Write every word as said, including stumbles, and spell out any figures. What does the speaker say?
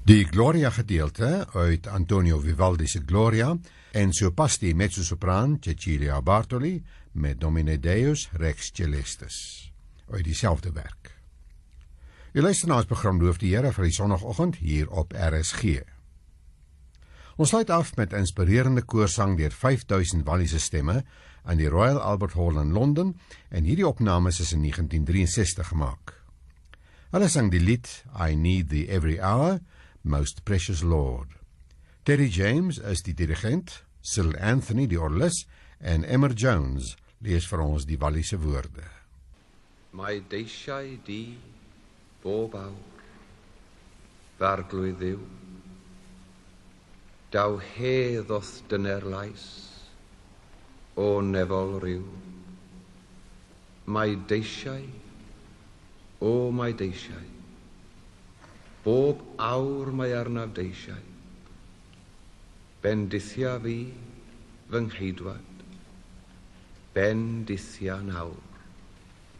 Die Gloria gedeelte uit Antonio Vivaldi's Gloria en so pas die mezzosopraan Cecilia Bartoli met Domine Deus Rex Celestis uit dieselfde werk. U luister na ons program Loof die Here vir die Sondagoggend hier op R S G. Ons sluit af met inspirerende koorsang deur vyf duisend Walliese stemme aan die Royal Albert Hall in Londen en hierdie opnames is in negentien drieënsestig gemaak. Hulle sang die lied I Need Thee Every Hour, Most Precious Lord. Terry James is die dirigent, Cyril Anthony die orgelis en Emmer Jones lees vir ons die Walliese woorde. Mae deisiau di bob awr, farglwydd ddiw, daw hedd oth dyner lais, o nefol ryw. Mae deisiau, o mae deisiau, bob awr mae arnaf deisiau, bendithia fi fy ngheidwad, bendithia nawr.